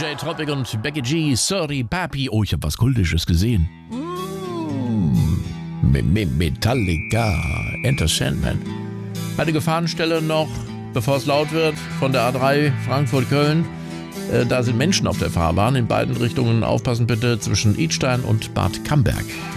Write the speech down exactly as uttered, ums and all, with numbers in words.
J Tropic und Becky G, Sorry Papi. Oh, ich habe was Kultisches gesehen. Mm, Metallica, Enter Sandman. Eine Gefahrenstelle noch, bevor es laut wird, von der A drei Frankfurt-Köln. Äh, da sind Menschen auf der Fahrbahn in beiden Richtungen. Aufpassen bitte zwischen Idstein und Bad Camberg.